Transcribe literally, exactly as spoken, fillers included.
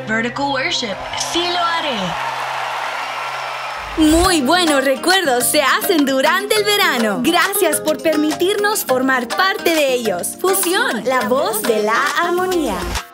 Vertical Worship. Sí lo haré. Muy buenos recuerdos se hacen durante el verano. Gracias por permitirnos formar parte de ellos. Fusión, la voz de la armonía.